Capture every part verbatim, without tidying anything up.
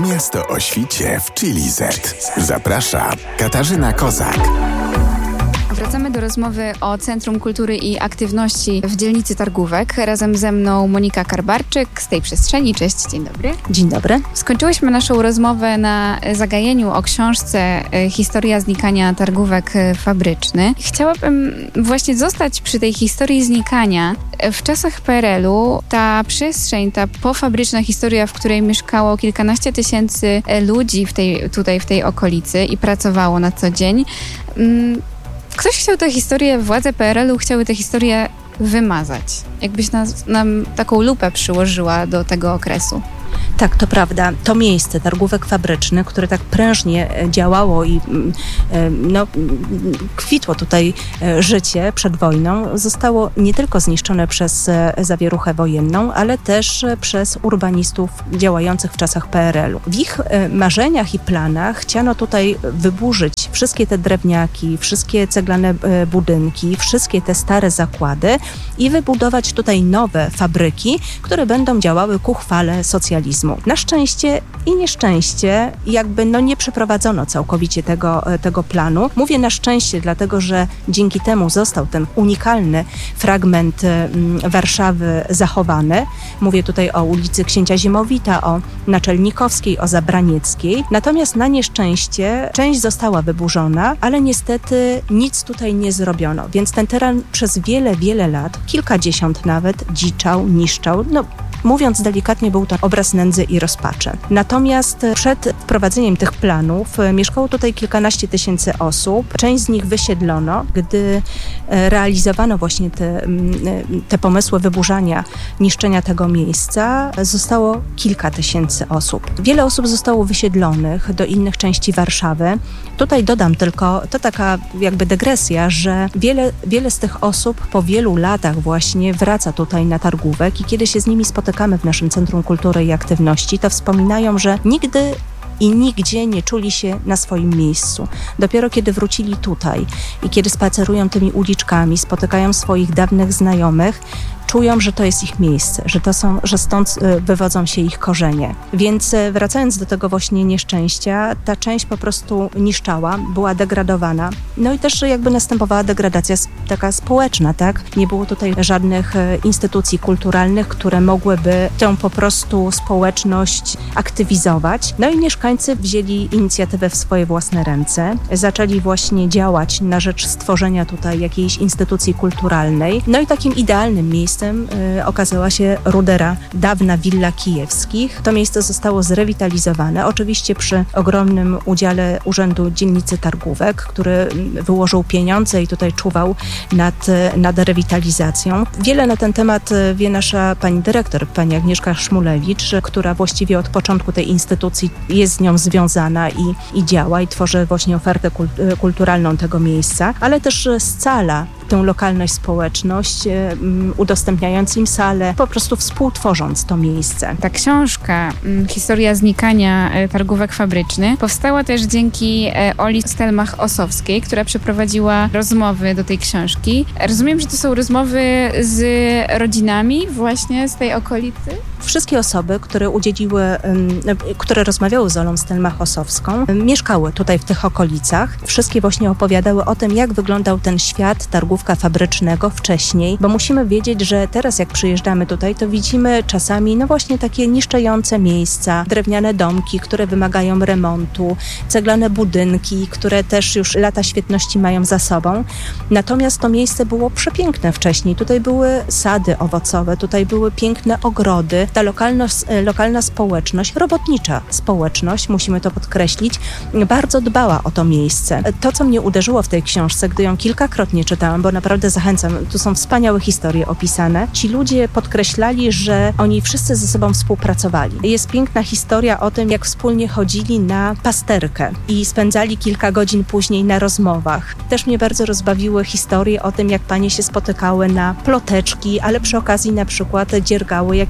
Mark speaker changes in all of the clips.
Speaker 1: Miasto o świcie w Chili Z. Zaprasza Katarzyna Kozak.
Speaker 2: Wracamy do rozmowy o Centrum Kultury i Aktywności w dzielnicy Targówek. Razem ze mną Monika Karbarczyk z tej przestrzeni. Cześć, dzień dobry.
Speaker 3: Dzień dobry.
Speaker 2: Skończyłyśmy naszą rozmowę na zagajeniu o książce Historia znikania targówek fabrycznych. Chciałabym właśnie zostać przy tej historii znikania. W czasach P R L-u ta przestrzeń, ta pofabryczna historia, w której mieszkało kilkanaście tysięcy ludzi w tej, tutaj w tej okolicy i pracowało na co dzień, ktoś chciał tę historię, władze P R L-u chciały tę historię wymazać. Jakbyś nas, nam taką lupę przyłożyła do tego okresu.
Speaker 3: Tak, to prawda. To miejsce targówek fabrycznych, które tak prężnie działało i no, kwitło tutaj życie przed wojną, zostało nie tylko zniszczone przez zawieruchę wojenną, ale też przez urbanistów działających w czasach P R L-u. W ich marzeniach i planach chciano tutaj wyburzyć wszystkie te drewniaki, wszystkie ceglane budynki, wszystkie te stare zakłady i wybudować tutaj nowe fabryki, które będą działały ku chwale socjalizmu. Na szczęście i nieszczęście jakby no nie przeprowadzono całkowicie tego, tego planu. Mówię na szczęście, dlatego że dzięki temu został ten unikalny fragment Warszawy zachowany. Mówię tutaj o ulicy Księcia Ziemowita, o Naczelnikowskiej, o Zabranieckiej. Natomiast na nieszczęście część została wyburzona, ale niestety nic tutaj nie zrobiono. Więc ten teren przez wiele, wiele lat, kilkadziesiąt nawet, dziczał, niszczał. No, mówiąc delikatnie, był to obraz nędzy i rozpaczy. Natomiast przed wprowadzeniem tych planów mieszkało tutaj kilkanaście tysięcy osób. Część z nich wysiedlono. Gdy realizowano właśnie te, te pomysły wyburzania, niszczenia tego miejsca, zostało kilka tysięcy osób. Wiele osób zostało wysiedlonych do innych części Warszawy. Tutaj dodam tylko, to taka jakby dygresja, że wiele, wiele z tych osób po wielu latach właśnie wraca tutaj na Targówek i kiedy się z nimi spotykamy w naszym Centrum Kultury i Aktywności, to wspominają, że nigdy i nigdzie nie czuli się na swoim miejscu. Dopiero kiedy wrócili tutaj i kiedy spacerują tymi uliczkami, spotykają swoich dawnych znajomych, czują, że to jest ich miejsce, że to są, że stąd wywodzą się ich korzenie. Więc wracając do tego właśnie nieszczęścia, ta część po prostu niszczała, była degradowana. No i też jakby następowała degradacja taka społeczna, tak? Nie było tutaj żadnych instytucji kulturalnych, które mogłyby tę po prostu społeczność aktywizować. No i mieszkańcy wzięli inicjatywę w swoje własne ręce. Zaczęli właśnie działać na rzecz stworzenia tutaj jakiejś instytucji kulturalnej. No i takim idealnym miejscem y, okazała się Rudera, dawna willa Kijewskich. To miejsce zostało zrewitalizowane, oczywiście przy ogromnym udziale Urzędu Dzielnicy Targówek, który wyłożył pieniądze i tutaj czuwał nad, nad rewitalizacją. Wiele na ten temat wie nasza pani dyrektor, pani Agnieszka Szmulewicz, która właściwie od początku tej instytucji jest z nią związana i, i działa i tworzy właśnie ofertę kult- kulturalną tego miejsca, ale też scala tę lokalność, społeczność, um, udostępniając im salę, po prostu współtworząc to miejsce.
Speaker 2: Ta książka, um, Historia znikania e, targówek fabrycznych, powstała też dzięki e, Oli Stelmach-Osowskiej, która przeprowadziła rozmowy do tej książki. Rozumiem, że to są rozmowy z rodzinami właśnie z tej okolicy?
Speaker 3: Wszystkie osoby, które udzieliły, które rozmawiały z Olą Stelmach-Osowską, mieszkały tutaj w tych okolicach. Wszystkie właśnie opowiadały o tym, jak wyglądał ten świat targówka fabrycznego wcześniej, bo musimy wiedzieć, że teraz jak przyjeżdżamy tutaj, to widzimy czasami no właśnie takie niszczejące miejsca, drewniane domki, które wymagają remontu, ceglane budynki, które też już lata świetności mają za sobą. Natomiast to miejsce było przepiękne wcześniej. Tutaj były sady owocowe, tutaj były piękne ogrody. Ta lokalna, lokalna społeczność, robotnicza społeczność, musimy to podkreślić, bardzo dbała o to miejsce. To, co mnie uderzyło w tej książce, gdy ją kilkakrotnie czytałam, bo naprawdę zachęcam, tu są wspaniałe historie opisane, ci ludzie podkreślali, że oni wszyscy ze sobą współpracowali. Jest piękna historia o tym, jak wspólnie chodzili na pasterkę i spędzali kilka godzin później na rozmowach. Też mnie bardzo rozbawiły historie o tym, jak panie się spotykały na ploteczki, ale przy okazji na przykład dziergały jakieś swetery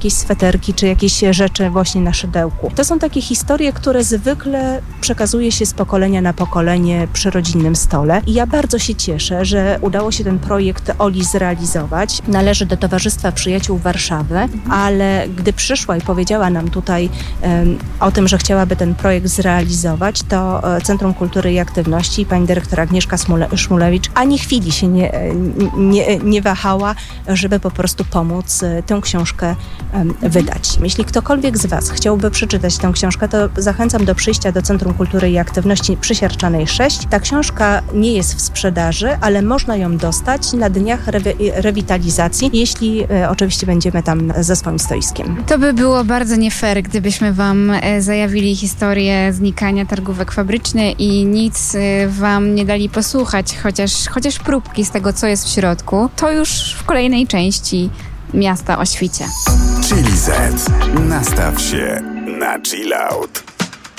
Speaker 3: panderki, czy jakieś rzeczy właśnie na szydełku. To są takie historie, które zwykle przekazuje się z pokolenia na pokolenie przy rodzinnym stole. I ja bardzo się cieszę, że udało się ten projekt Oli zrealizować. Należy do Towarzystwa Przyjaciół Warszawy, ale gdy przyszła i powiedziała nam tutaj um, o tym, że chciałaby ten projekt zrealizować, to Centrum Kultury i Aktywności, pani dyrektor Agnieszka Smule- Szmulewicz ani chwili się nie, nie, nie wahała, żeby po prostu pomóc tę książkę um, wydać. Jeśli ktokolwiek z Was chciałby przeczytać tę książkę, to zachęcam do przyjścia do Centrum Kultury i Aktywności przy Siarczanej sześć. Ta książka nie jest w sprzedaży, ale można ją dostać na dniach rewi- rewitalizacji, jeśli e, oczywiście będziemy tam ze swoim stoiskiem.
Speaker 2: To by było bardzo nie fair, gdybyśmy Wam e, zajawili historię znikania targówek fabrycznych i nic e, Wam nie dali posłuchać, chociaż, chociaż próbki z tego, co jest w środku. To już w kolejnej części Miasta o świcie.
Speaker 1: Chili Z. Nastaw się na chill out.